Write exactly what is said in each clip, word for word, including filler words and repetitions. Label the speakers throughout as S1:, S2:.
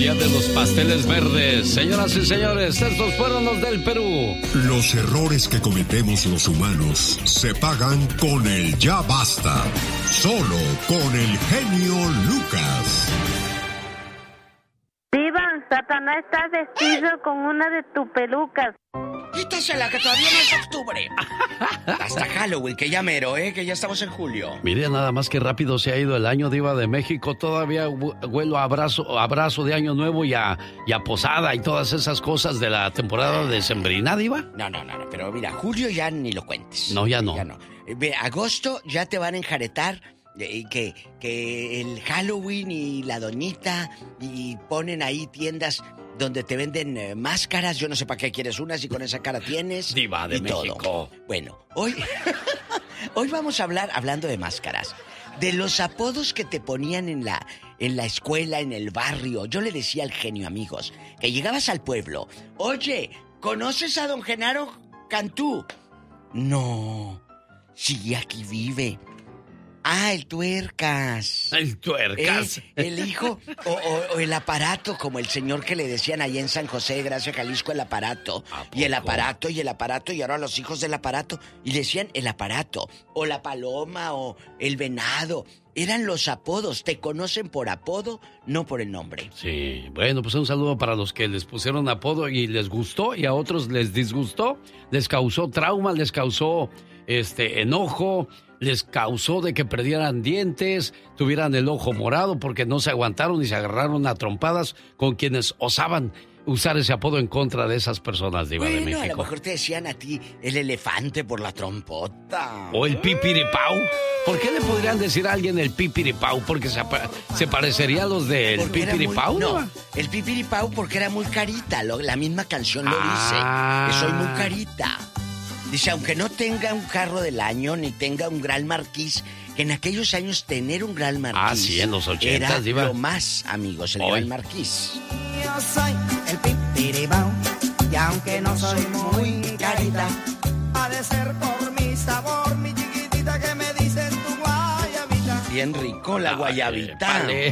S1: día de los pasteles verdes. Señoras y señores, estos fueron los del Perú.
S2: Los errores que cometemos los humanos se pagan con el ya basta. Solo con el genio Lucas.
S3: Diva, Satanás está vestido con una de tus pelucas.
S4: Quítasela, que todavía no es octubre. Hasta Halloween, que ya mero, ¿eh? Que ya estamos en julio.
S1: Mire nada más que rápido se ha ido el año, Diva de México. Todavía huelo a abrazo, abrazo de año nuevo y a, y a posada y todas esas cosas de la temporada decembrina, Diva.
S4: No, no, no, no, pero mira, julio ya ni lo cuentes.
S1: No, ya no.
S4: Ya no. Ve, agosto ya te van a enjaretar eh, que, que el Halloween y la doñita y ponen ahí tiendas donde te venden eh, máscaras. Yo no sé para qué quieres unas y con esa cara tienes.
S1: Diva de
S4: y
S1: México.
S4: Todo. Bueno, hoy, hoy vamos a hablar, hablando de máscaras, de los apodos que te ponían en la, en la escuela, en el barrio. Yo le decía al genio, amigos, que llegabas al pueblo. Oye, ¿conoces a don Genaro Cantú? No, sí, aquí vive. Ah, el Tuercas.
S1: El Tuercas.
S4: ¿Eh? El hijo o, o, o el aparato, como el señor que le decían allá en San José, Gracia, Jalisco, el aparato. Y el aparato, y el aparato, y ahora los hijos del aparato. Y le decían el aparato, o la paloma, o el venado. Eran los apodos. Te conocen por apodo, no por el nombre.
S1: Sí, bueno, pues un saludo para los que les pusieron apodo y les gustó, y a otros les disgustó, les causó trauma, les causó este enojo, les causó de que perdieran dientes, tuvieran el ojo morado porque no se aguantaron y se agarraron a trompadas con quienes osaban usar ese apodo en contra de esas personas, Diva
S4: bueno,
S1: de México.
S4: A lo mejor te decían a ti el elefante por la trompota.
S1: O el pipiripau. ¿Por qué le podrían decir a alguien el pipiripau? Porque se, se parecería a los del pipiripau,
S4: muy,
S1: ¿no?
S4: No, el pipiripau porque era muy carita. Lo, la misma canción lo
S1: ah.
S4: dice. Que soy muy carita. Dice, aunque no tenga un carro del año, ni tenga un Gran Marquis, que en aquellos años tener un Gran Marquis...
S1: Ah, sí, en los ochentas,
S4: era
S1: Diva.
S4: lo más, amigos, el Hoy. Gran Marquis.
S5: Yo soy el pipiribao, y aunque no soy muy carita, ha de ser por mi sabor, mi chiquitita, que me dicen tu guayabita.
S4: Bien rico la guayabita.
S1: Vale.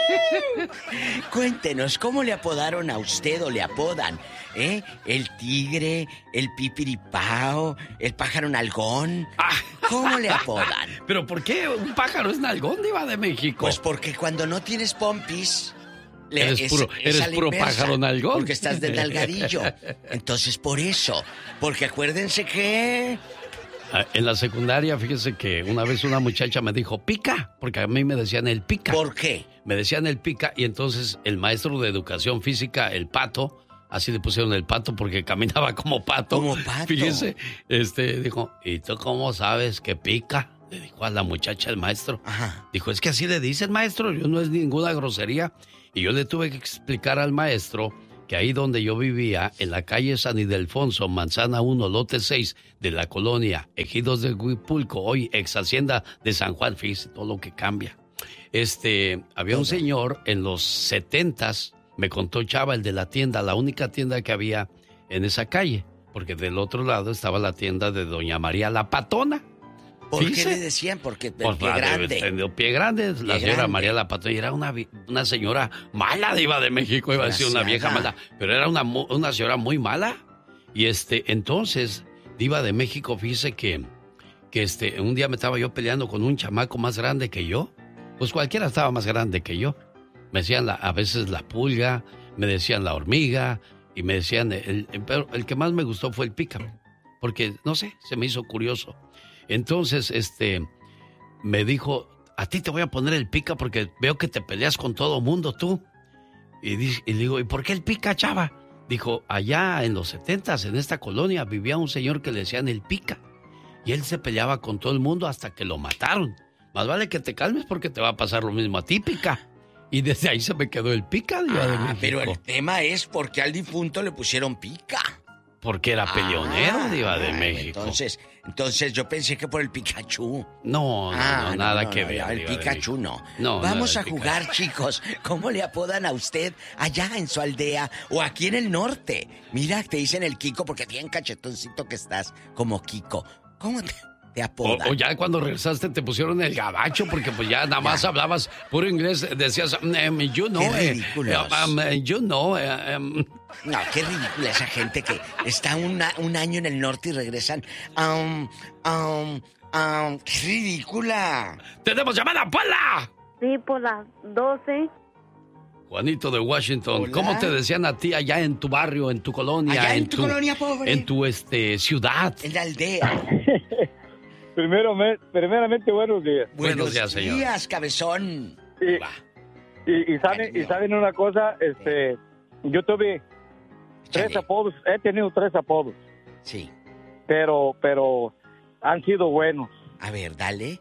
S4: Cuéntenos, ¿cómo le apodaron a usted o le apodan? ¿Eh? El tigre, el pipiripao, el pájaro nalgón. ¿Cómo le apodan?
S1: ¿Pero por qué un pájaro es nalgón, Diva de México?
S4: Pues porque cuando no tienes pompis... Le,
S1: eres
S4: es,
S1: puro,
S4: es
S1: eres puro
S4: inversa,
S1: pájaro nalgón.
S4: Porque estás de nalgadillo. Entonces, por eso. Porque acuérdense que...
S1: En la secundaria, fíjese que una vez una muchacha me dijo, pica, porque a mí me decían el pica.
S4: ¿Por qué?
S1: Me decían el pica y entonces el maestro de educación física, el pato, así le pusieron el pato porque caminaba como pato.
S4: Como pato.
S1: Fíjese, este, dijo, ¿y tú cómo sabes que pica? Le dijo a la muchacha el maestro.
S4: Ajá.
S1: Dijo, es que así le dice el maestro, yo no es ninguna grosería. Y yo le tuve que explicar al maestro que ahí donde yo vivía, en la calle San Ildefonso, Manzana uno, lote seis, de la colonia Ejidos de Huipulco, hoy ex hacienda de San Juan, fíjese todo lo que cambia. Este, había un señor en los setentas, me contó Chava, el de la tienda, la única tienda que había en esa calle, porque del otro lado estaba la tienda de doña María la Patona.
S4: ¿Por
S1: Fíjese.
S4: qué le decían? Porque el
S1: Pues
S4: pie grande.
S1: De pie grande. La
S4: Pie
S1: señora
S4: grande.
S1: María La Patona era una, una señora mala, Diva de México, iba a decir una vieja mala, pero era una, una señora muy mala. Y este, entonces, Diva de México, fíjese que, que este, un día me estaba yo peleando con un chamaco más grande que yo. Pues cualquiera estaba más grande que yo. Me decían la, a veces la pulga, me decían la hormiga, y me decían, el, el, pero el que más me gustó fue el pícaro, porque, no sé, se me hizo curioso. Entonces, este, me dijo, a ti te voy a poner el pica porque veo que te peleas con todo mundo tú. Y, di, y digo, ¿y por qué el pica, Chava? Dijo, allá en los setentas, en esta colonia, vivía un señor que le decían el pica. Y él se peleaba con todo el mundo hasta que lo mataron. Más vale que te calmes porque te va a pasar lo mismo a ti, pica. Y desde ahí se me quedó el pica, Diva de México.
S4: Pero el tema es por qué al difunto le pusieron pica.
S1: Porque era peleonero, ah, Diva de México.
S4: Entonces, entonces yo pensé que por el Pikachu.
S1: No, no,
S4: ah,
S1: no nada
S4: no,
S1: que
S4: no,
S1: ver.
S4: No, el Pikachu no.
S1: no.
S4: Vamos
S1: no,
S4: a jugar, Pikachu. Chicos. ¿Cómo le apodan a usted allá en su aldea o aquí en el norte? Mira, te dicen el Kiko porque bien cachetoncito que estás, como Kiko. ¿Cómo te, te apodan.
S1: O, o ya cuando regresaste te pusieron el gabacho porque pues ya nada más ya. hablabas puro inglés, decías, um, you know,
S4: qué ridículos.
S1: Eh, um, you know, eh, um.
S4: No, qué ridícula esa gente que está una, un año en el norte y regresan. Um, um, um, ¡Qué ridícula!
S1: ¡Tenemos llamada, Pola!
S3: Sí, por las doce.
S1: Juanito de Washington,
S4: Hola.
S1: ¿Cómo te decían a ti allá en tu barrio, en tu colonia?
S4: Allá en, en tu, tu colonia pobre.
S1: En tu este, ciudad.
S4: En la aldea.
S6: Primero, primeramente, buenos días.
S1: Buenos, buenos días, señor.
S4: Buenos días, cabezón.
S6: Y, y, y, saben, y saben una cosa, este, yo tuve tres
S4: Chale.
S6: apodos, he tenido tres apodos.
S4: Sí.
S6: Pero, pero han sido buenos.
S4: A ver, dale.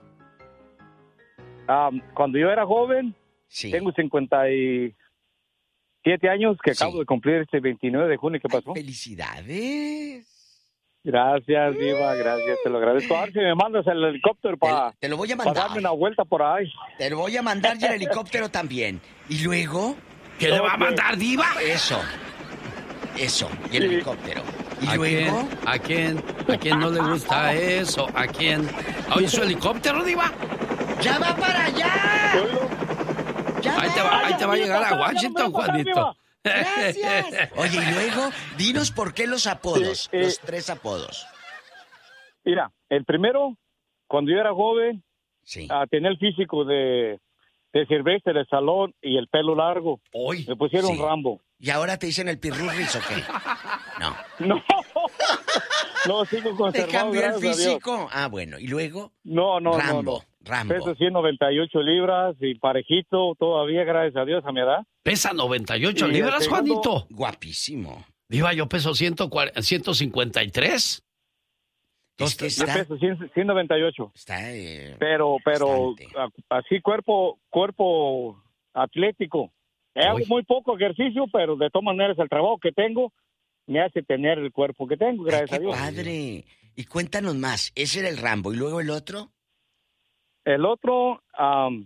S6: Um, cuando yo era joven,
S4: sí.
S6: tengo cincuenta y siete años que acabo sí. de cumplir este veintinueve de junio. ¿Qué pasó?
S4: Ay, ¡felicidades!
S6: Gracias, Diva, gracias, te lo agradezco. A ver si me mandas el helicóptero para
S4: te, te lo voy a mandar.
S6: Para darme una vuelta por ahí.
S4: Te lo voy a mandar y el helicóptero también. ¿Y luego?
S1: ¿Qué le va a mandar, Diva?
S4: Eso. Eso, y el sí. helicóptero. ¿Y
S1: ¿A
S4: luego?
S1: Quién, ¿A quién? ¿A quién no le gusta eso? ¿A quién? ¿Oye su helicóptero, Diva?
S4: ¡Ya va para allá!
S1: Ya ahí, va. Te va, ahí te va a llegar a Washington, Juanito.
S4: Gracias. Oye, y luego, dinos por qué los apodos, sí, eh, los tres apodos.
S6: Mira, el primero, cuando yo era joven,
S4: sí.
S6: uh, tenía el físico de, de Silvestre de Salón y el pelo largo.
S4: Hoy.
S6: Me pusieron sí. Rambo.
S4: ¿Y ahora te dicen el Pirurris o qué? No.
S6: No. No, sigo conservado.
S4: ¿Te cambió el físico?
S6: A Dios.
S4: Ah, bueno. ¿Y luego?
S6: No, no,
S4: Rambo,
S6: no. no.
S4: Rambo.
S6: Peso ciento noventa y ocho libras y parejito todavía, gracias a Dios, a mi edad.
S1: ¿Pesa noventa y ocho libras, segundo, Juanito?
S4: Guapísimo.
S1: Diva, yo peso ciento cincuenta y tres.
S4: Es que está...
S6: Yo peso ciento noventa y ocho.
S4: Está, eh,
S6: pero, pero, a, así cuerpo, cuerpo atlético. Hago muy poco ejercicio, pero de todas maneras el trabajo que tengo me hace tener el cuerpo que tengo, gracias
S4: Ay,
S6: a Dios.
S4: Padre. Y cuéntanos más, ese era el Rambo, ¿y luego el otro?
S6: El otro, um,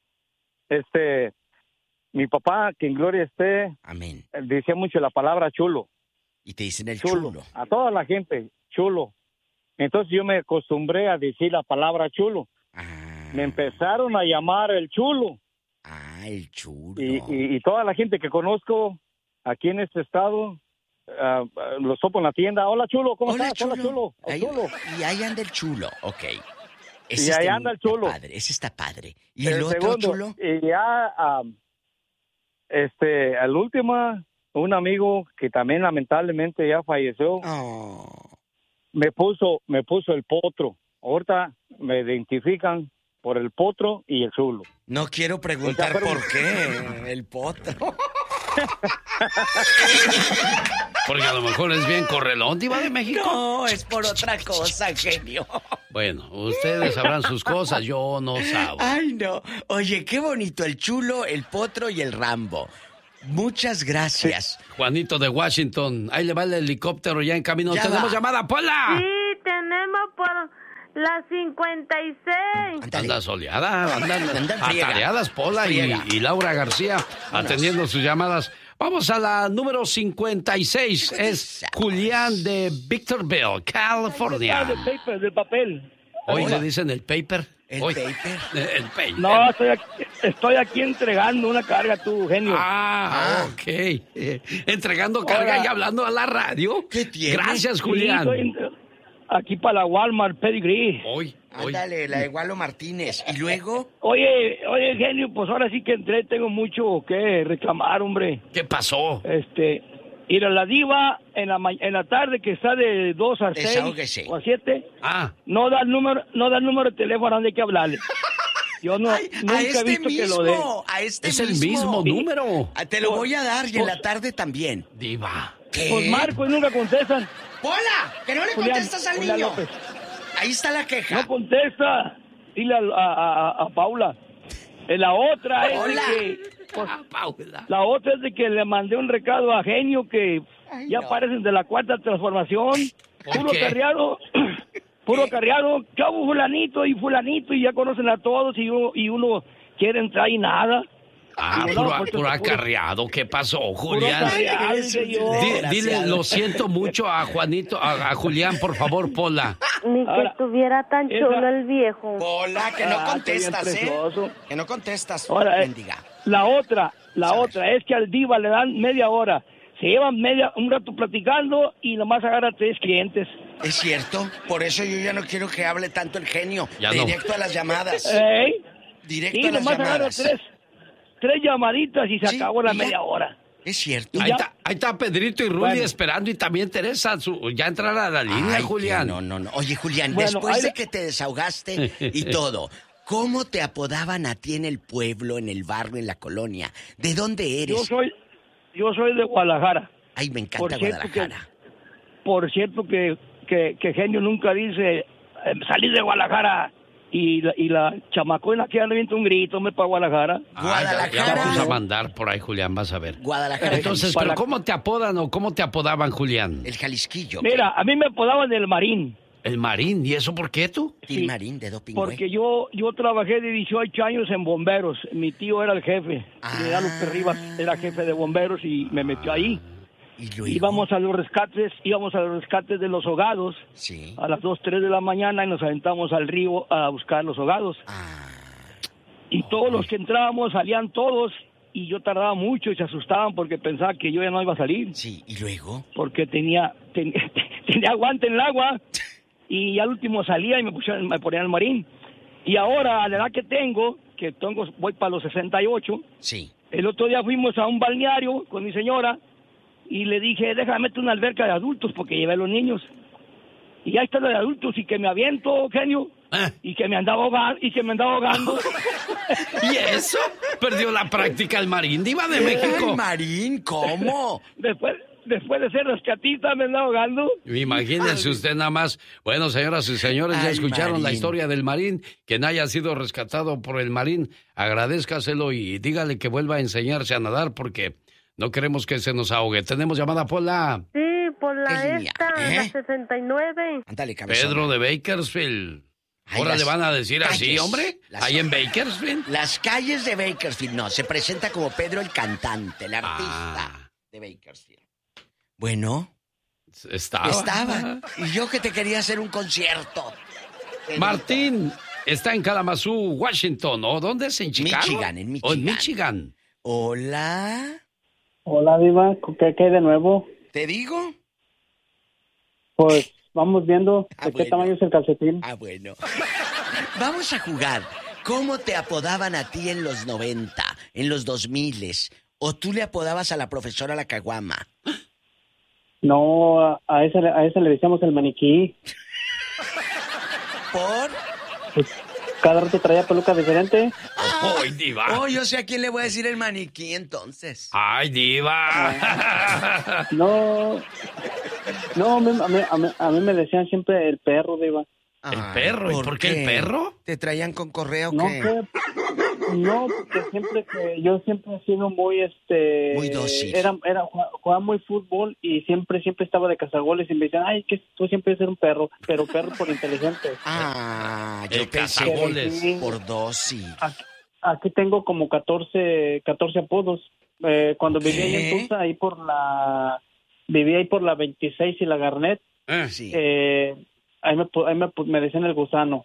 S6: este, mi papá, que en gloria esté,
S4: amén,
S6: decía mucho la palabra chulo.
S4: Y te dicen el chulo.
S6: chulo. A toda la gente, chulo. Entonces yo me acostumbré a decir la palabra chulo.
S4: Ah.
S6: Me empezaron a llamar el chulo.
S4: Ah, el chulo.
S6: Y, y, y toda la gente que conozco aquí en este estado, uh, uh, los topo en la tienda. Hola, chulo, ¿cómo
S4: Hola,
S6: estás?
S4: Chulo.
S6: Hola, chulo. Oh,
S4: ahí,
S6: chulo.
S4: Y ahí anda el chulo, ok. Ese
S6: y ahí
S4: está
S6: anda el chulo.
S4: Padre. Ese está padre. ¿Y
S6: el,
S4: el otro
S6: segundo,
S4: chulo?
S6: Y ya, um, este, el último, un amigo que también lamentablemente ya falleció,
S4: oh.
S6: me puso, me puso el potro. Ahorita me identifican por el potro y el chulo.
S4: No quiero preguntar o sea, por qué el potro.
S1: Porque a lo mejor es bien correlón, Diva de México.
S4: No, es por otra cosa, genio.
S1: Bueno, ustedes sabrán sus cosas, yo no sabo.
S4: Ay, no. Oye, qué bonito, el chulo, el potro y el Rambo. Muchas gracias.
S1: Sí. Juanito de Washington, ahí le va el helicóptero ya en camino.
S4: Ya
S1: ¿Tenemos
S4: va.
S1: llamada, Pola?
S3: Sí, tenemos por la cincuenta y seis.
S1: Ándale. Anda soleada, andan,
S4: andan
S1: atareadas Pola y, y Laura García Vámonos. atendiendo sus llamadas. Vamos a la número cincuenta y seis. Es Julián de Victorville, California.
S6: Del paper, del papel.
S1: Hoy le dicen el paper.
S4: ¿El
S1: Hoy.
S4: paper?
S1: El paper.
S6: No, estoy aquí, estoy aquí entregando una carga, tú, genio.
S1: Ah, ah. ok. Eh, entregando carga Hola. y hablando a la radio.
S4: ¿Qué tiene?
S1: Gracias, Julián.
S6: Sí, estoy aquí para la Walmart Pedigree.
S1: Hoy.
S4: Ándale, la de Gualo Martínez. ¿Y luego?
S6: Oye, oye, genio, pues ahora sí que entré, tengo mucho que reclamar, hombre.
S1: ¿Qué pasó?
S6: Este, ir a la Diva en la, en la tarde que está de dos a seis o a siete.
S1: Ah.
S6: No da el número, no da el número de teléfono donde hay que hablarle. Yo no,
S4: Ay,
S6: nunca
S4: este
S6: he visto
S4: mismo,
S6: que lo dé.
S4: A este
S1: es
S4: mismo.
S1: el mismo número.
S4: Te lo voy a dar y en la tarde también.
S1: Diva.
S4: ¿Qué?
S6: Pues marco y nunca contestan.
S4: ¡Hola! ¡Que no le
S6: Julián,
S4: contestas al
S6: Julián
S4: niño!
S6: López.
S4: Ahí está la queja.
S6: No contesta. Dile a, a, a, a Paula. Eh, La otra es
S4: Hola.
S6: de que... Pues,
S1: Ah, Paula.
S6: la otra es de que le mandé un recado a Genio que
S4: Ay,
S6: ya
S4: no.
S6: parecen de la cuarta transformación.
S1: ¿Por
S6: Puro
S1: qué?
S6: carriado. Puro carriado. Chavo fulanito y fulanito y ya conocen a todos y uno, y uno quiere entrar y nada.
S1: Ah,
S7: Digo,
S1: puro,
S7: no, pues,
S1: puro
S7: puro-
S1: acarreado. ¿Qué pasó, Julián?
S7: Puro acarreado, señor.
S1: Di- dile, lo siento mucho a Juanito, a, a Julián, por favor, Pola.
S3: Ni que
S7: Ahora,
S3: estuviera tan
S7: esa-
S3: chulo el viejo.
S4: Hola, que no
S7: Ah,
S4: contestas,
S7: qué bien
S4: ¿eh?
S7: precioso.
S4: Que no contestas,
S7: Ahora, eh,
S4: mendiga.
S7: La otra, la
S4: ¿Sabes?
S7: otra es que al diva le dan media hora. Se llevan media, un rato platicando y nomás agarra tres clientes.
S4: Es cierto, por eso yo ya no quiero que hable tanto el genio.
S1: Ya no.
S4: Directo a las llamadas.
S7: ¿Eh?
S4: Directo
S7: Sí,
S4: a las
S7: nomás agarra
S4: llamadas.
S7: tres, tres llamaditas y se
S4: Sí,
S7: acabó la
S4: y ya.
S7: media hora.
S4: Es cierto.
S1: Ahí
S7: ya.
S1: está, ahí está Pedrito y Rudy
S7: Bueno.
S1: esperando y también Teresa, su, ya entrar a la línea,
S4: Ay,
S1: Julián.
S4: que No, no, no. Oye, Julián,
S7: Bueno,
S4: después
S7: ahí
S4: de
S7: le-
S4: que te desahogaste y todo, ¿cómo te apodaban a ti en el pueblo, en el barrio, en la colonia? ¿De dónde eres?
S7: Yo soy, yo soy de Guadalajara.
S4: Ay, me encanta
S7: Por cierto
S4: Guadalajara.
S7: Por cierto que, que, que Genio nunca dice, eh, salí de Guadalajara. Y la, y la chamacona que anda viendo un grito, me para Guadalajara.
S1: Ah, ya-
S4: Guadalajara.
S1: Ya, vamos a mandar por ahí, Julián, vas a ver.
S4: Guadalajara.
S1: Entonces,
S7: Para-
S1: ¿pero cómo te apodan o cómo te apodaban, Julián?
S4: El Jalisquillo.
S7: Mira, a mí me apodaban el Marín.
S1: El Marín, ¿y eso por qué tú?
S4: Tilmarín de Doping,
S7: Porque yo yo trabajé de dieciocho años en bomberos. Mi tío era el jefe.
S4: Ah.
S7: General Lupe Rivas era jefe de bomberos y me metió ahí.
S4: Y luego.
S7: Íbamos a los rescates, íbamos a los rescates de los ahogados
S4: Sí.
S7: a las dos, tres de la mañana y nos aventamos al río a buscar los ahogados.
S4: Ah.
S7: Y todos los que entrábamos salían todos y yo tardaba mucho y se asustaban porque pensaba que yo ya no iba a salir.
S4: Sí, y luego.
S7: Porque tenía, ten- tenía aguante en el agua y al último salía y me, pusieron, me ponían el marín. Y ahora, a la edad que tengo, que tengo, voy para los sesenta y ocho,
S4: Sí.
S7: el otro día fuimos a un balneario con mi señora y le dije, déjame meter una alberca de adultos porque llevé a los niños. Y ya está la de adultos y que me aviento, genio,
S1: Ah,
S7: y que me andaba ahogando, y que me andaba ahogando.
S1: ¿y eso? Perdió la práctica el Marín, diva de
S4: Ay,
S1: México.
S4: Marín, ¿cómo?
S7: después, después de ser rescatista me andaba ahogando.
S1: Imagínense usted nada más. Bueno, señoras y señores, ya
S4: Ay,
S1: escucharon la
S4: Marín.
S1: historia del Marín. Quien haya sido rescatado por el Marín, agradézcaselo y dígale que vuelva a enseñarse a nadar porque no queremos que se nos ahogue. Tenemos llamada Pola.
S3: Sí, por la
S4: ¿Qué línea?
S3: esta,
S4: ¿Eh?
S3: la sesenta y nueve.
S4: Ándale, cabezón.
S1: Pedro de Bakersfield.
S4: Ay,
S1: Ahora
S4: las
S1: le van a decir así,
S4: calles,
S1: hombre.
S4: las-
S1: Ahí en Bakersfield.
S4: Las calles de Bakersfield, no, se presenta como Pedro el cantante, el artista
S1: Ah.
S4: de Bakersfield. Bueno,
S1: Estaba.
S4: estaba. Y yo que te quería hacer un concierto.
S1: Martín está en Kalamazoo, Washington. ¿O dónde es? ¿En Chicago?
S4: Michigan, en
S1: ¿O en
S4: Michigan.
S1: Michigan?
S4: Hola,
S8: Hola, Diva, ¿qué, qué hay de nuevo?
S4: ¿te digo?
S8: Pues vamos viendo
S4: Ah,
S8: de qué
S4: bueno.
S8: tamaño es el calcetín.
S4: Ah, bueno. Vamos a jugar. ¿Cómo te apodaban a ti en los noventa, en los dos miles? ¿O tú le apodabas a la profesora la caguama?
S8: No, a, a ese, a ese le decíamos el maniquí.
S4: ¿Por?
S8: Cada rato traía peluca diferente.
S1: ¡Ay, diva!
S4: Oh, yo sé a quién le voy a decir el maniquí entonces.
S1: ¡Ay, diva!
S8: No, no, a mí, a mí, a mí- a mí me decían siempre el perro, Diva.
S1: ¿El
S4: Ay,
S1: perro? ¿Y por qué el perro?
S4: ¿Te traían con correo o
S8: No
S4: qué?
S8: sé, no, porque siempre que yo siempre he sido muy, este...
S4: Muy dócil.
S8: Era, era, jugaba- jugaba muy fútbol y siempre, siempre estaba de cazagoles y me decían, ay, que tú siempre eres un perro, pero perro por inteligente.
S4: Ah, yo
S1: El
S4: pensé
S1: cazagoles.
S8: Sí.
S4: por dos, sí.
S8: Aquí, aquí tengo como catorce, catorce apodos. Eh, cuando vivía ahí en
S4: ¿Qué?
S8: Tulsa, ahí por la... Vivía ahí por la veintiséis y la Garnet.
S1: Eh,
S4: Sí.
S8: Eh, ahí me, pu- ahí me, pu- me decían el gusano.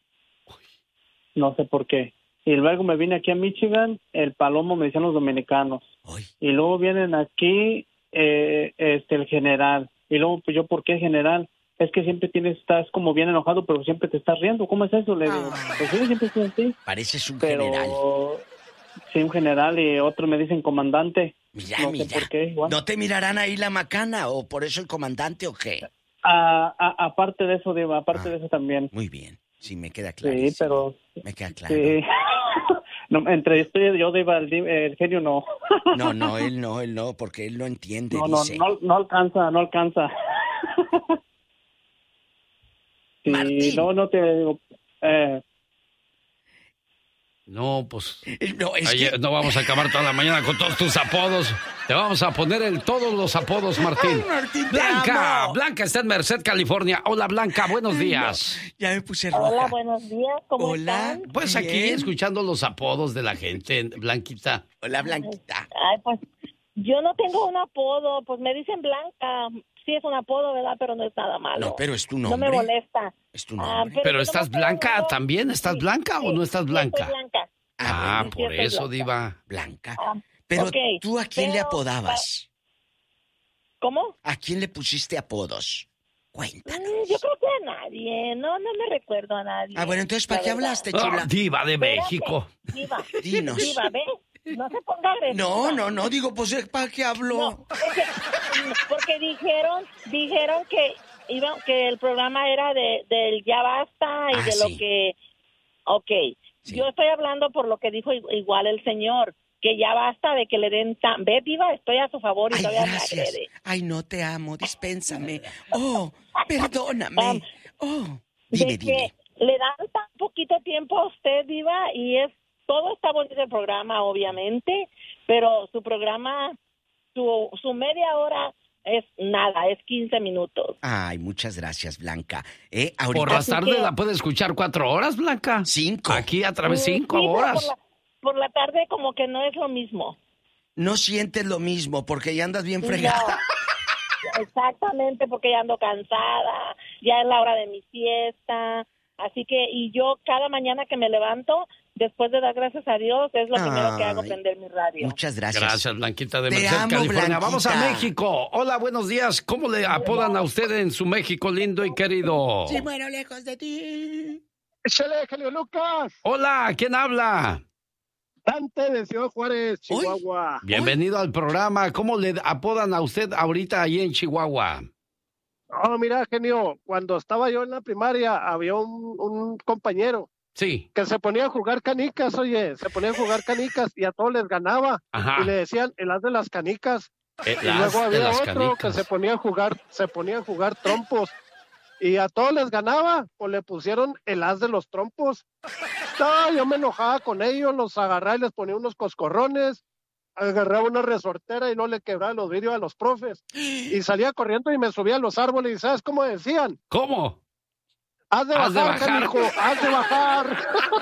S8: No sé por qué. Y luego me vine aquí a Michigan, el palomo me decían los dominicanos.
S4: Ay,
S8: Y luego vienen aquí eh, este el general. Y luego, pues yo, ¿por qué general? Es que siempre tienes, estás como bien enojado, pero siempre te estás riendo. ¿Cómo es eso? Le digo,
S4: Ah.
S8: pues sí, siempre estoy así.
S4: pareces un
S8: Pero
S4: general.
S8: sí, un general y otro me dicen comandante.
S4: Mira,
S8: no
S4: mira.
S8: sé por qué, igual.
S4: ¿No te mirarán ahí la macana o por eso el comandante o qué?
S8: A- a- aparte de eso, Diva, aparte
S4: Ah.
S8: de eso también.
S4: Muy bien, sí, me queda claro.
S8: Sí, pero...
S4: Me queda claro.
S8: Sí. No, entre estoy yo, Diva, el, di- el genio no.
S4: No, no, él no, él no, porque él no entiende,
S8: No, no,
S4: dice.
S8: no, no alcanza, no alcanza. Sí,
S4: Martín.
S8: no, no te digo. Eh,
S1: No, pues...
S4: No, es
S1: Ayer,
S4: que...
S1: no vamos a acabar toda la mañana con todos tus apodos. Te vamos a poner en todos los apodos, Martín.
S4: Ay, Martín, te
S1: Blanca,
S4: amo.
S1: Blanca está en Merced, California. Hola, Blanca, buenos días.
S4: No, ya me puse roja.
S3: Hola, buenos días, ¿cómo
S4: Hola.
S3: están?
S1: Pues aquí,
S4: Bien.
S1: escuchando los apodos de la gente, Blanquita.
S4: Hola, Blanquita.
S3: Ay, pues yo no tengo un apodo, pues me dicen Blanca. Sí es un apodo, ¿verdad? Pero no es nada malo.
S4: No, pero es tu
S3: No
S4: nombre.
S3: me molesta.
S4: Es tu
S3: Ah,
S4: nombre.
S1: Pero
S3: yo
S1: ¿estás
S3: nomás
S1: blanca
S3: tengo-
S1: también? ¿Estás
S3: Sí,
S1: blanca o
S3: sí,
S1: no estás
S3: sí,
S1: blanca?
S3: estoy blanca.
S1: Ah,
S3: sí, sí,
S1: por
S3: estoy
S1: eso,
S3: blanca.
S1: diva.
S4: Blanca.
S3: Ah,
S4: Pero
S3: ok,
S4: tú, ¿a quién le
S3: pero-
S4: apodabas?
S3: ¿Cómo?
S4: ¿A quién le pusiste apodos? Cuéntanos.
S3: Mm, yo creo que a nadie. No, no me recuerdo a nadie.
S4: Ah, bueno, entonces, ¿para
S3: La
S4: qué
S3: verdad.
S4: hablaste,
S1: Ah,
S4: chula?
S1: diva de
S3: Espérate,
S1: México.
S3: Diva.
S4: Dinos.
S3: Diva, ¿ve? No se ponga agresiva.
S4: No, no, no, digo, pues, ¿para qué hablo?
S3: No, porque, porque dijeron, dijeron que iba, que el programa era de del ya basta y
S4: Ah,
S3: de
S4: sí.
S3: lo que, ok,
S4: Sí.
S3: yo estoy hablando por lo que dijo i- igual el señor, que ya basta de que le den tan, ve Diva, estoy a su favor y
S4: Ay,
S3: todavía me
S4: gracias.
S3: agrede.
S4: Ay, no te amo, dispénsame. Oh, perdóname. Oh, dime,
S3: de
S4: dime.
S3: que le dan tan poquito tiempo a usted, Diva, y es todo está bonito el programa, obviamente, pero su programa, su, su media hora es nada, es quince minutos.
S4: Ay, muchas gracias, Blanca. ¿Eh?
S1: Por
S4: Ahorita
S1: la
S3: Así
S1: tarde
S3: que-
S1: la puedes escuchar cuatro horas, Blanca.
S4: cinco.
S1: Aquí a través
S3: Mm,
S1: cinco
S3: sí, pero
S1: horas.
S3: Por la, por la tarde como que no es lo mismo.
S4: No sientes lo mismo porque ya andas bien fregada.
S3: No, exactamente, porque ya ando cansada, ya es la hora de mi fiesta, así que, y yo cada mañana que me levanto, después de dar gracias a Dios, es lo primero que hago,
S4: Ay,
S3: prender mi radio.
S4: Muchas gracias.
S1: Gracias, Blanquita de
S4: Te
S1: Merced,
S4: amo,
S1: California. Vamos a
S4: Blanquita.
S1: México. Hola, buenos días. ¿Cómo le apodan a usted en su México lindo y querido?
S4: Si muero lejos de ti.
S9: ¡Échale, genio Lucas!
S1: Hola, ¿quién habla?
S9: Dante de Ciudad Juárez, Chihuahua.
S1: Bienvenido al programa. ¿Cómo le apodan a usted ahorita ahí en Chihuahua?
S9: Oh, mira, genio, cuando estaba yo en la primaria, había un, un compañero
S1: Sí.
S9: que se ponía a jugar canicas, oye, se ponía a jugar canicas y a todos les ganaba.
S1: Ajá.
S9: Y le decían el as de las canicas.
S1: El
S9: y
S1: as
S9: luego
S1: de
S9: había
S1: las
S9: otro
S1: canicas.
S9: que se ponía a jugar, se ponía a jugar trompos. Y a todos les ganaba, pues le pusieron el as de los trompos. No, yo me enojaba con ellos, los agarraba y les ponía unos coscorrones, agarraba una resortera y no le quebraba los vidrios a los profes. Y salía corriendo y me subía a los árboles y ¿sabes cómo decían?
S1: ¿Cómo?
S9: Haz de
S1: Haz de
S9: bajar,
S1: bajar.
S9: canijo, haz de bajar.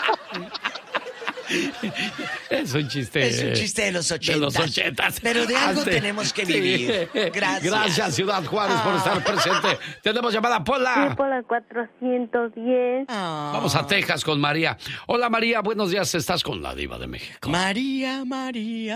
S1: Es un chiste.
S4: Es un chiste de los
S1: De
S4: ochentas.
S1: los ochentas.
S4: Pero de algo
S1: Hazte-
S4: tenemos que
S1: Sí.
S4: vivir. Gracias.
S1: Gracias, Ciudad Juárez, por
S4: Ah.
S1: estar presente. Tenemos llamada,
S3: Sí,
S1: Pola.
S3: por la cuatrocientos diez.
S4: Ah.
S1: Vamos a Texas con María. Hola, María, buenos días. Estás con la diva de México.
S4: María, María.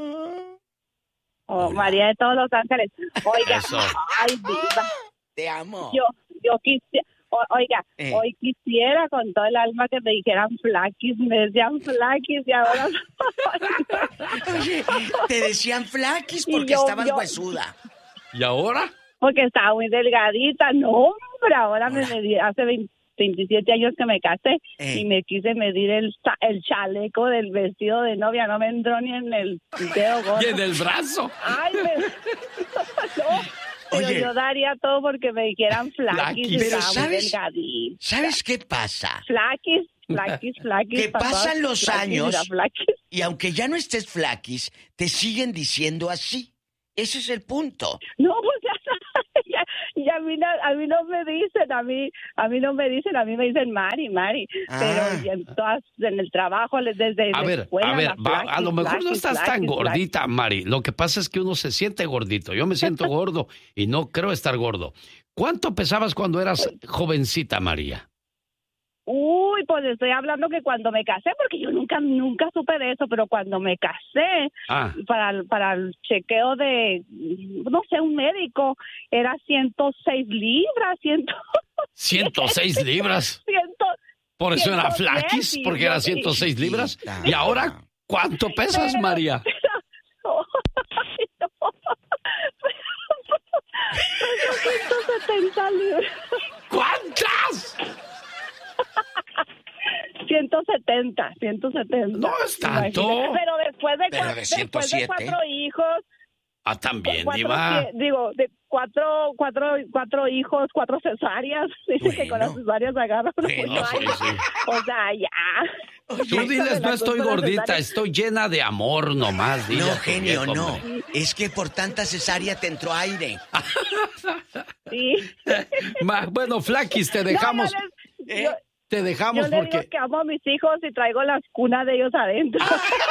S10: Oh, María de todos los ángeles. Oiga,
S1: Eso.
S10: ay, diva,
S4: Te amo.
S10: yo, yo quisiera, oiga,
S4: Eh.
S10: hoy quisiera con todo el alma que me dijeran flaquis, me decían flaquis y ahora...
S4: Oye, te decían flaquis
S10: Y
S4: porque
S10: yo-
S4: estabas
S10: yo-
S4: huesuda.
S1: ¿Y ahora?
S10: Porque estaba muy delgadita, no, hombre, ahora me
S4: Ahora.
S10: medí, hace veinte veintisiete años que me casé
S4: Eh.
S10: y me quise medir el, cha- el chaleco del vestido de novia, no me entró ni en el dedo gordo.
S1: ¿Y en el brazo?
S10: Ay, me... no, pero
S4: Oye.
S10: yo daría todo porque me dijeran flaquis,
S1: Flaquis.
S4: Pero
S10: estaba muy
S4: ¿sabes?
S10: delgadita.
S4: ¿Sabes qué pasa?
S10: Flaquis, flaquis, flaquis.
S4: Que
S10: pa'
S4: pasan
S10: todas,
S4: los
S10: flaquis,
S4: años.
S10: mira, flaquis.
S4: Y aunque ya no estés flaquis, te siguen diciendo así. Ese es el punto.
S10: No, pues ya, ya, ya a, mí no, a mí no me dicen, a mí, a mí no me dicen, a mí me dicen Mari, Mari.
S4: Ah.
S10: Pero ya en todas, en el trabajo, desde
S1: A
S10: la
S1: ver,
S10: escuela,
S1: a ver,
S10: la
S1: va- a
S10: flaquis,
S1: lo mejor no
S10: flaquis,
S1: estás tan
S10: flaquis,
S1: gordita, Mari. Lo que pasa es que uno se siente gordito. Yo me siento gordo y no creo estar gordo. ¿Cuánto pesabas cuando eras jovencita, María?
S10: Uy, pues estoy hablando que cuando me casé, porque yo nunca, nunca supe de eso, pero cuando me casé,
S1: Ah,
S10: para, el- para el chequeo de, no sé, un médico, era ciento seis libras, ciento,
S1: ciento seis libras.
S10: ciento,
S1: Por eso era
S10: ciento diez,
S1: flaquis,
S10: sí,
S1: porque era
S10: yo-
S1: ciento seis libras.
S4: Chiquita.
S1: ¿Y ahora cuánto pesas,
S10: Pero-
S1: María?
S10: Ay, no. Peso ciento setenta libras.
S1: ¿Cuántas?
S10: ciento setenta, ciento setenta.
S1: No es tanto.
S10: Imagínate. Pero después de,
S4: Pero
S10: cua-
S4: de
S10: después
S4: ciento
S10: de
S4: siete.
S10: cuatro hijos,
S1: Ah, también,
S10: cuatro,
S1: diva.
S10: cie- digo, de cuatro, cuatro, cuatro hijos, cuatro cesáreas. Dice que con las
S4: Bueno.
S10: cesáreas agarran
S4: Bueno,
S10: mucho
S1: sí,
S10: aire.
S1: sí.
S10: O sea, ya.
S1: Tú diles, no estoy gordita, estoy llena de amor nomás. Dile
S4: No,
S1: a tu
S4: genio,
S1: viejo,
S4: no.
S1: hombre.
S4: Es que por tanta cesárea te entró aire.
S10: Sí.
S1: Ma- bueno, Flaquis, te dejamos.
S10: No, yo les-
S4: ¿Eh?
S10: yo-
S1: Te dejamos
S10: Yo le
S1: porque...
S10: digo que amo a mis hijos y traigo las cunas de ellos adentro.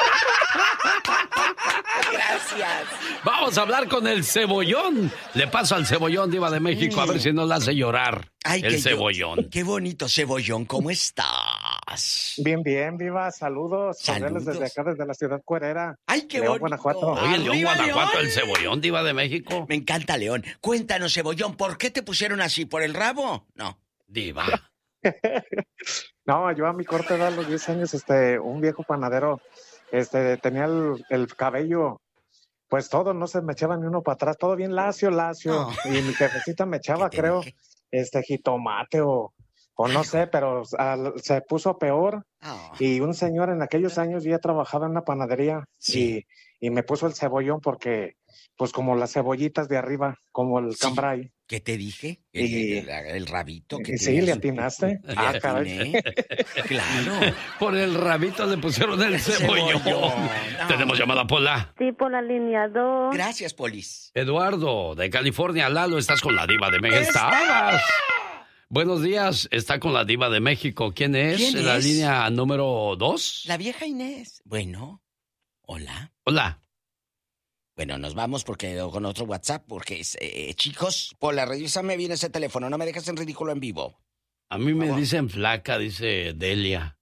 S4: Gracias.
S1: Vamos a hablar con el Cebollón. Le paso al Cebollón, Diva de México, a ver si no la hace llorar.
S4: Ay,
S1: el
S4: que yo-
S1: Cebollón.
S4: Qué bonito, Cebollón, ¿cómo estás?
S11: Bien, bien, Viva, saludos.
S4: Saludos.
S11: Cordiales desde acá, desde la ciudad cuerera.
S4: Ay, qué
S11: León,
S4: bonito.
S11: Guanajuato.
S1: Oye, León,
S4: ¡Arriba,
S1: Guanajuato,
S4: León!
S1: el Cebollón, Diva de México.
S4: Me encanta León. Cuéntanos, Cebollón, ¿por qué te pusieron así? ¿Por el rabo? No.
S1: Diva.
S11: No, yo a mi corta edad, a los diez años, este, un viejo panadero, este, tenía el, el cabello, pues todo, no se me echaba ni uno para atrás, todo bien lacio, lacio.
S4: Oh.
S11: Y mi jefecita me echaba,
S4: ¿Qué te
S11: creo,
S4: dije?
S11: este, jitomate o, o no sé, pero al- se puso peor.
S4: Oh.
S11: Y un señor en aquellos años ya trabajaba en una panadería
S4: Sí.
S11: y, y me puso el cebollón porque, pues como las cebollitas de arriba, como el
S4: Sí.
S11: cambray.
S4: ¿Qué te dije? El,
S11: Y-
S4: el- el rabito que
S11: Y sí,
S4: tenía
S11: le
S4: su-
S11: atinaste.
S4: Le
S11: Ah, caray.
S4: atiné. Claro.
S1: Por el rabito le pusieron el Cebollón.
S4: Cebollón. No.
S1: Tenemos llamada, Pola.
S10: Sí, por la línea dos.
S4: Gracias, Polis.
S1: Eduardo, de California. Lalo, estás con la Diva de México.
S4: ¡Está!
S1: Estabas. Buenos días, está con la Diva de México. ¿Quién es?
S4: ¿Quién
S1: En la
S4: es?
S1: línea número dos.
S4: La vieja Inés. Bueno, hola.
S1: Hola.
S4: Bueno, nos vamos porque con otro WhatsApp, porque eh, chicos, Pola, revísame bien ese teléfono, no me dejes en ridículo en vivo.
S1: A mí me
S4: Vamos.
S1: dicen flaca, dice Delia.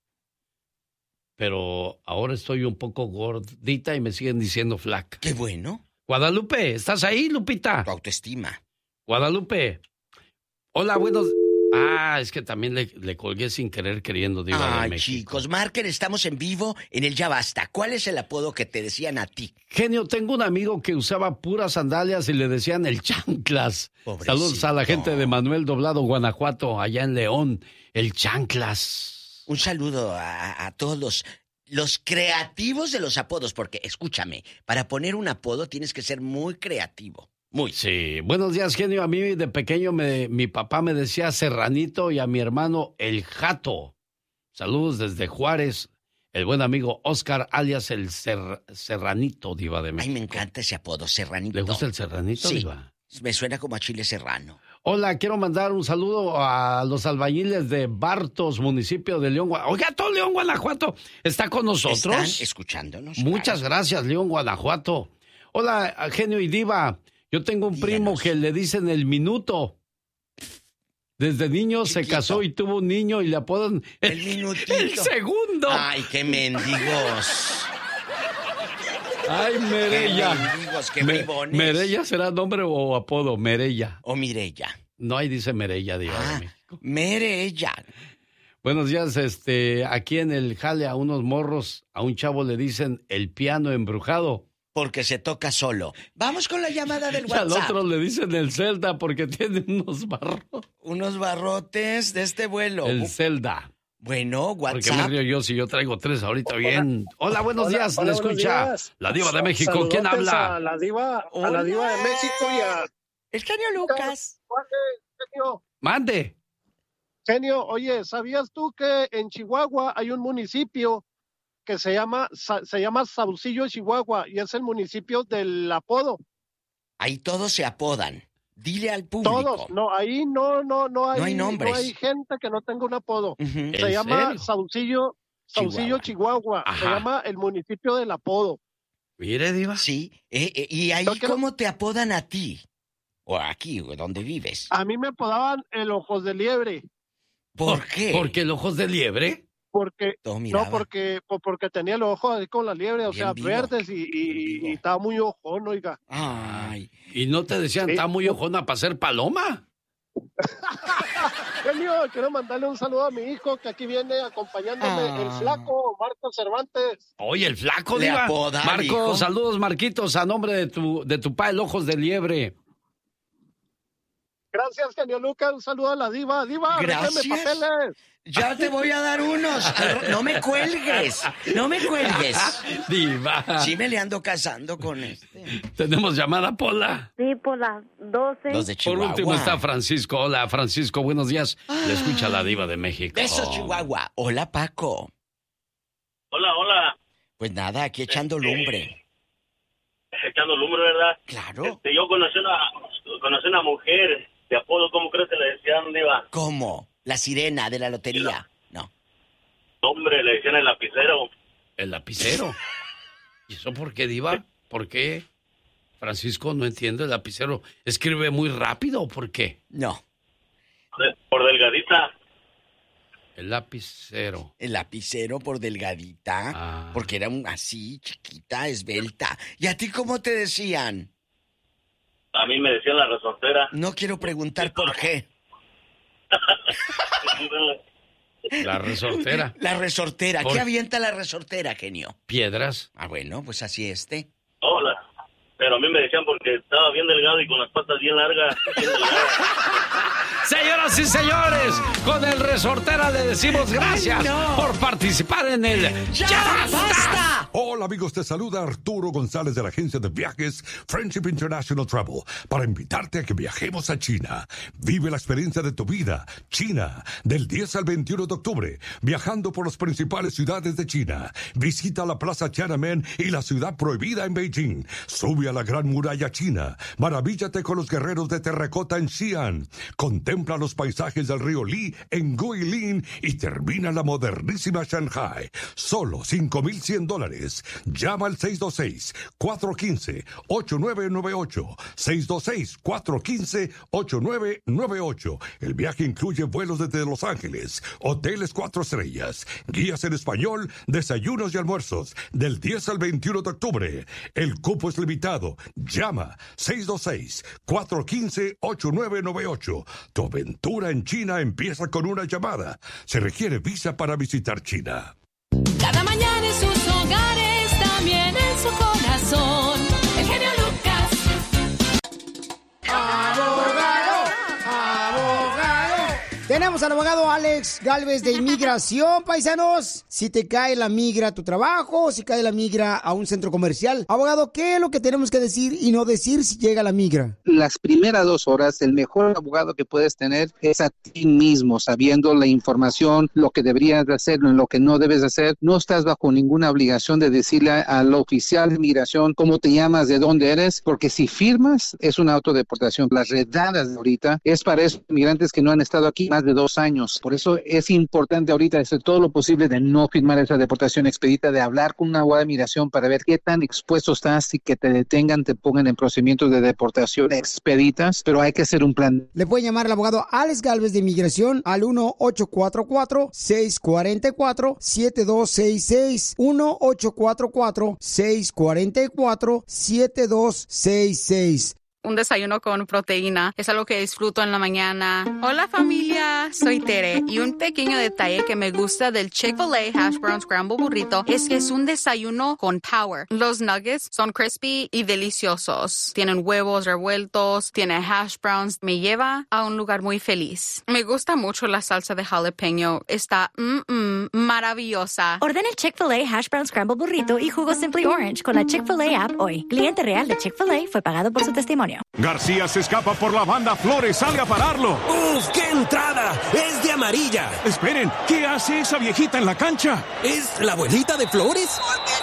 S1: Pero ahora estoy un poco gordita y me siguen diciendo flaca.
S4: Qué bueno.
S1: Guadalupe, ¿estás ahí, Lupita?
S4: Tu autoestima.
S1: Guadalupe. Hola, buenos... Ah, es que también le, le colgué sin querer queriendo, Diva de
S4: Ay,
S1: México.
S4: chicos, marquen, estamos en vivo en el Ya Basta. ¿Cuál es el apodo que te decían a ti?
S1: Genio, tengo un amigo que usaba puras sandalias y le decían el chanclas.
S4: Pobrecito.
S1: Saludos a la gente de Manuel Doblado, Guanajuato, allá en León. El chanclas.
S4: Un saludo a, a todos los, los creativos de los apodos, porque escúchame, para poner un apodo tienes que ser muy creativo. Muy.
S1: Sí, buenos días, genio. A mí de pequeño me, mi papá me decía Serranito y a mi hermano El Jato. Saludos desde Juárez. El buen amigo Oscar, alias el Ser- Serranito, Diva de
S4: Ay,
S1: México.
S4: me encanta ese apodo, Serranito.
S1: ¿Le gusta el Serranito,
S4: Sí.
S1: Diva?
S4: Me suena como a chile serrano.
S1: Hola, quiero mandar un saludo a los albañiles de Bartos, municipio de León, Guanajuato. Oiga, todo León, Guanajuato está con nosotros.
S4: ¿Están escuchándonos?
S1: Muchas gracias, León, Guanajuato. Hola, genio y Diva. Yo tengo un primo
S4: Díganos.
S1: que le dicen el minuto. Desde niño se
S4: Chiquito.
S1: casó y tuvo un niño y le apodan el,
S4: El minutito.
S1: el segundo.
S4: Ay, qué mendigos.
S1: Ay, Merella.
S4: Qué mendigos, qué
S1: Me-
S4: bribones.
S1: Merella será nombre o apodo, Merella.
S4: O Mirella.
S1: No, ahí dice Merella, Diva de
S4: Ah,
S1: México.
S4: Merella.
S1: Buenos días, este, aquí en el jale a unos morros, a un chavo le dicen el piano embrujado.
S4: Porque se toca solo. Vamos con la llamada del
S1: Y al
S4: WhatsApp.
S1: otro le dicen el Zelda porque tiene unos barros.
S4: Unos barrotes de este vuelo.
S1: El Zelda.
S4: Bueno,
S1: ¿Por qué me
S4: WhatsApp.
S1: río yo si yo traigo tres ahorita bien? Hola, buenos
S9: Hola,
S1: días,
S9: hola,
S1: le
S9: buenos
S1: escucha
S9: días.
S1: la Diva de México. ¿Quién
S9: Saludotes
S1: habla?
S9: A la diva, a
S4: Hola.
S9: la diva de México y a
S4: El genio Lucas.
S9: Genio.
S1: Mande.
S9: Genio, oye, ¿sabías tú que en Chihuahua hay un municipio que se llama Sa- se llama Saucillo, Chihuahua, y es el municipio del apodo?
S4: Ahí todos se apodan. Dile al público.
S9: Todos, no, ahí no, no, no hay,
S4: No hay nombres.
S9: no hay gente que no tenga un apodo.
S4: Ujú.
S1: ¿En
S9: Se llama
S1: serio?
S9: Saucillo, Saucillo, Chihuahua.
S1: Ajá.
S9: Se llama el municipio del apodo.
S1: Mire, Diva.
S4: Sí. eh, eh, ¿Y ahí
S9: Yo quiero-
S4: cómo te apodan a ti? O aquí, o donde vives.
S9: A mí me apodaban el Ojos de Liebre,
S4: ¿Por qué?
S1: Porque el ojos de liebre.
S9: porque
S4: Todo miraba.
S9: no, porque po- porque tenía los ojos así con la liebre, o
S4: Bien
S9: sea,
S4: vivo.
S9: verdes y, y-
S4: Bien vivo.
S9: y estaba muy ojón, oiga.
S4: Ay.
S1: Y no te decían,
S9: Sí.
S1: está muy ojona para ser paloma.
S9: Genio, quiero mandarle un saludo a mi hijo que aquí viene acompañándome,
S4: Ah.
S9: el flaco Marco Cervantes.
S1: Oye, el flaco,
S4: Le
S1: Diva.
S4: apodan,
S1: Marcos,
S4: hijo.
S1: saludos, Marquitos, a nombre de tu, de tu pa, el ojos de liebre.
S9: Gracias, genio Lucas, un saludo a la diva. Diva, arréglame
S4: Gracias.
S9: papeles.
S4: Ya te voy a dar unos. Al- No me cuelgues. No me cuelgues.
S1: Diva.
S4: Sí me le ando casando con este.
S1: Tenemos llamada, Pola.
S10: Sí, por las doce.
S4: Los de
S1: Por
S4: Chihuahua.
S1: último está Francisco. Hola, Francisco, buenos días. Le escucha la Diva de México.
S4: Besos, Chihuahua. Hola, Paco.
S12: Hola, hola.
S4: Pues nada, aquí echando
S12: este,
S4: lumbre.
S12: Echando lumbre, ¿verdad?
S4: Claro.
S12: Este, yo conocí una, conocí una mujer de apodo, ¿cómo crees que le decían, Diva?
S4: ¿Cómo? La sirena de la lotería. No.
S12: Hombre, le decían el lapicero.
S1: ¿El lapicero? ¿Y eso por qué, Diva? ¿Por qué? Francisco, no entiendo, ¿el lapicero escribe muy rápido o por qué?
S4: No.
S12: Por delgadita.
S1: El lapicero.
S4: El lapicero por delgadita,
S1: ah.
S4: porque era un así, chiquita, esbelta. ¿Y a ti cómo te decían?
S12: A mí me decían la resortera.
S4: No quiero preguntar por qué.
S1: La resortera.
S4: La resortera.
S1: ¿Por?
S4: ¿Qué avienta la resortera, genio?
S1: Piedras.
S4: Ah, bueno, pues así este.
S12: Hola. Pero a mí me decían porque estaba bien delgado y con las patas bien largas. Bien
S1: Señoras y señores, con el resortera le decimos gracias
S4: Ay, no.
S1: por participar en el
S4: ¡Ya,
S1: ¡Ya
S4: basta!
S13: Hola amigos, te saluda Arturo González de la agencia de viajes Friendship International Travel para invitarte a que viajemos a China. Vive la experiencia de tu vida, China, del diez al veintiuno de octubre, viajando por las principales ciudades de China. Visita la Plaza Tiananmen y la ciudad prohibida en Beijing. Sube a la Gran Muralla China. Maravíllate con los guerreros de terracota en Xi'an. Contempla los paisajes del río Li en Guilin y termina la modernísima Shanghai. Solo cinco mil cien dólares. Llama al seis dos seis, cuatro uno cinco, ocho nueve nueve ocho. seis dos seis, cuatro uno cinco, ocho nueve nueve ocho. El viaje incluye vuelos desde Los Ángeles, hoteles cuatro estrellas, guías en español, desayunos y almuerzos, del diez al veintiuno de octubre. El cupo es limitado. Llama seis dos seis, cuatro uno cinco, ocho nueve nueve ocho. Tu aventura en China empieza con una llamada. Se requiere visa para visitar China.
S14: Cada mañana en sus hogares, también en su corazón. El genio Lucas.
S15: Abogado, abogado. Tenemos al abogado Alex Galvez de Inmigración, paisanos. Si te cae la migra a tu trabajo, si cae la migra a un centro comercial. Abogado, ¿qué es lo que tenemos que decir y no decir si llega la migra?
S16: Las primeras dos horas, el mejor abogado que puedes tener es a ti mismo, sabiendo la información, lo que deberías de hacer, lo que no debes hacer. No estás bajo ninguna obligación de decirle al oficial de inmigración cómo te llamas, de dónde eres, porque si firmas, es una autodeportación. Las redadas de ahorita es para esos inmigrantes que no han estado aquí más de dos años. Por eso es importante ahorita hacer todo lo posible de no firmar esa deportación expedita, de hablar con una abogada de migración para ver qué tan expuesto estás y que te detengan, te pongan en procedimientos de deportación expeditas, pero hay que hacer un plan.
S15: Le pueden llamar al abogado Alex Galvez de Inmigración al uno ocho cuatro cuatro, seis cuatro cuatro, siete dos seis seis, uno ocho cuatro cuatro, seis cuatro cuatro, siete dos seis seis.
S17: Un desayuno con proteína es algo que disfruto en la mañana. Hola familia, soy Tere y un pequeño detalle que me gusta del Chick-fil-A Hash Brown Scramble Burrito es que es un desayuno con power. Los nuggets son crispy y deliciosos. Tienen huevos revueltos, tiene hash browns. Me lleva a un lugar muy feliz. Me gusta mucho la salsa de jalapeño. Está mm, mm, maravillosa.
S18: Ordena el Chick-fil-A Hash Brown Scramble Burrito y jugo Simply Orange con la Chick-fil-A app hoy. Cliente real de Chick-fil-A fue pagado por su testimonio.
S19: García se escapa por la banda, Flores sale a pararlo.
S20: ¡Uf, qué entrada! ¡Es de amarilla!
S19: Esperen, ¿qué hace esa viejita en la cancha?
S20: ¿Es la abuelita de Flores?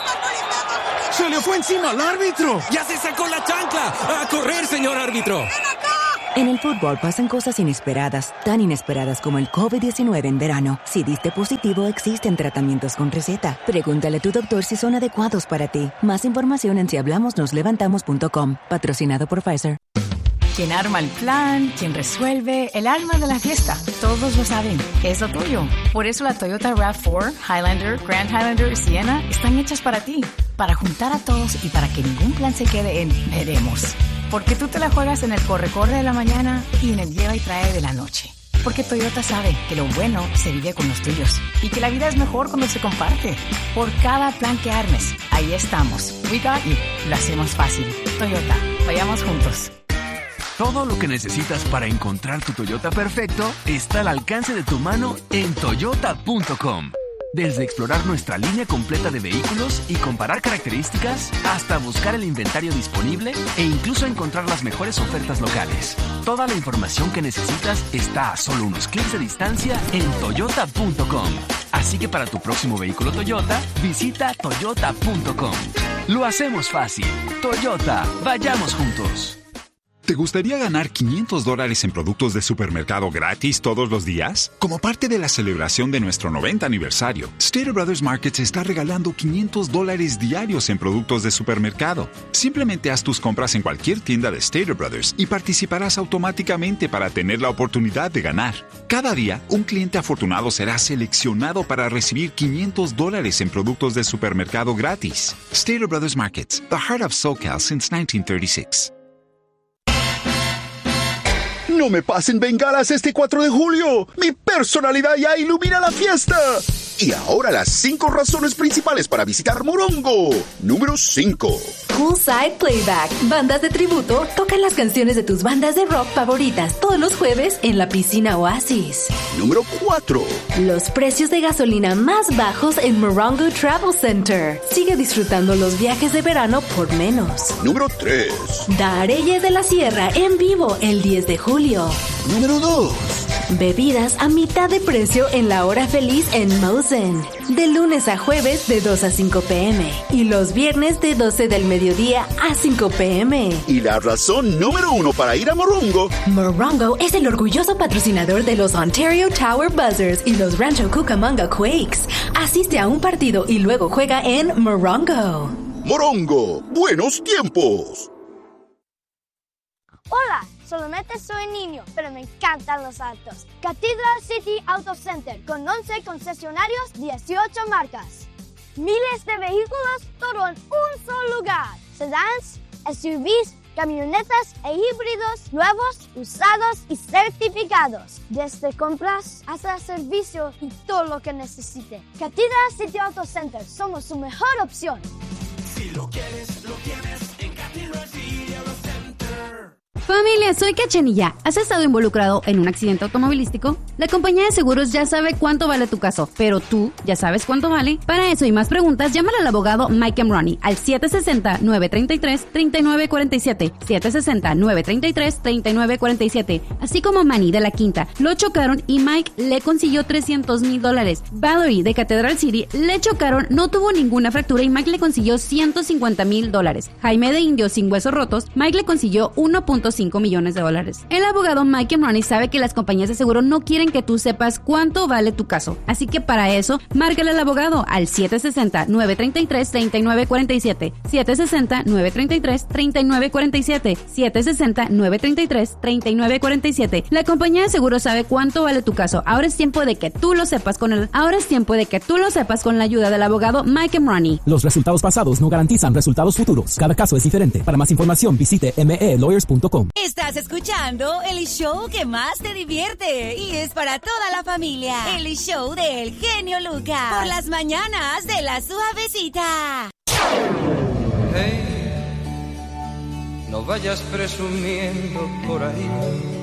S19: ¡Se le fue encima al árbitro!
S20: ¡Ya se sacó la chancla! ¡A correr, señor árbitro!
S21: En el fútbol pasan cosas inesperadas, tan inesperadas como el covid diecinueve en verano. Si diste positivo, existen tratamientos con receta. Pregúntale a tu doctor si son adecuados para ti. Más información en si hablamos nos levantamos punto com. Patrocinado por Pfizer.
S22: Quien arma el plan, quien resuelve, el alma de la fiesta. Todos lo saben. Es lo tuyo. Por eso la Toyota RAV cuatro, Highlander, Grand Highlander y Sienna están hechas para ti. Para juntar a todos y para que ningún plan se quede en veremos. Porque tú te la juegas en el corre-corre de la mañana y en el lleva y trae de la noche. Porque Toyota sabe que lo bueno se vive con los tuyos y que la vida es mejor cuando se comparte. Por cada plan que armes, ahí estamos. We got you. Lo hacemos fácil. Toyota, vayamos juntos.
S23: Todo lo que necesitas para encontrar tu Toyota perfecto está al alcance de tu mano en toyota punto com. Desde explorar nuestra línea completa de vehículos y comparar características, hasta buscar el inventario disponible e incluso encontrar las mejores ofertas locales. Toda la información que necesitas está a solo unos clics de distancia en toyota punto com. Así que para tu próximo vehículo Toyota, visita toyota punto com. Lo hacemos fácil. Toyota, vayamos juntos.
S2: ¿Te gustaría ganar quinientos dólares en productos de supermercado gratis todos los días? Como parte de la celebración de nuestro noventa aniversario, Stater Brothers Markets está regalando quinientos dólares diarios en productos de supermercado. Simplemente haz tus compras en cualquier tienda de Stater Brothers y participarás automáticamente para tener la oportunidad de ganar. Cada día, un cliente afortunado será seleccionado para recibir quinientos dólares en productos de supermercado gratis. Stater Brothers Markets, the heart of SoCal since nineteen thirty-six.
S5: No me pasen bengalas este cuatro de julio. Mi personalidad ya ilumina la fiesta. Y ahora las cinco razones principales para visitar Morongo. Número cinco.
S6: Poolside Playback. Bandas de tributo tocan las canciones de tus bandas de rock favoritas todos los jueves en la piscina Oasis.
S5: Número cuatro.
S6: Los precios de gasolina más bajos en Morongo Travel Center. Sigue disfrutando los viajes de verano por menos.
S5: Número tres.
S6: Dareyes de la Sierra en vivo el diez de julio.
S5: Número dos.
S6: Bebidas a mitad de precio en la hora feliz en Mosen. De lunes a jueves de dos a cinco pm. Y los viernes de doce del mediodía a cinco pm.
S5: Y la razón número uno para ir a Morongo.
S6: Morongo es el orgulloso patrocinador de los Ontario Tower Buzzers y los Rancho Cucamonga Quakes. Asiste a un partido y luego juega en Morongo.
S5: Morongo, buenos tiempos.
S24: Hola, solamente soy niño, pero me encantan los autos. Cathedral City Auto Center, con once concesionarios, dieciocho marcas. Miles de vehículos, todo en un solo lugar. Sedans, S U Vs, camionetas e híbridos, nuevos, usados y certificados. Desde compras hasta servicio y todo lo que necesite. Cathedral City Auto Center, somos su mejor opción.
S14: Si lo quieres, lo tienes en Cathedral City Auto Center.
S25: Familia, soy Cachanilla. ¿Has estado involucrado en un accidente automovilístico? La compañía de seguros ya sabe cuánto vale tu caso, pero tú ya sabes cuánto vale. Para eso y más preguntas, llámale al abogado Mike Emroni al siete seis cero, nueve tres tres, tres nueve cuatro siete, siete seis cero, nueve tres tres, tres nueve cuatro siete. Así como Manny de La Quinta, lo chocaron y Mike le consiguió trescientos mil dólares. Valerie de Cathedral City le chocaron, no tuvo ninguna fractura y Mike le consiguió ciento cincuenta mil dólares. Jaime de Indio sin huesos rotos, Mike le consiguió uno punto cinco millones de dólares. El abogado Mike Emroni sabe que las compañías de seguro no quieren que tú sepas cuánto vale tu caso. Así que para eso, márcale al abogado al siete seis cero, nueve tres tres, tres nueve cuatro siete, siete seis cero, nueve tres tres, tres nueve cuatro siete, siete seis cero, nueve tres tres, tres nueve cuatro siete. La compañía de seguro sabe cuánto vale tu caso. Ahora es tiempo de que tú lo sepas con el Ahora es tiempo de que tú lo sepas con la ayuda del abogado Mike Emroni.
S26: Los resultados pasados no garantizan resultados futuros. Cada caso es diferente. Para más información, visite m e lawyers punto com.
S27: Estás escuchando el show que más te divierte y es para toda la familia. El show del genio Lucas. Por las mañanas de La Suavecita.
S28: Hey, no vayas presumiendo por ahí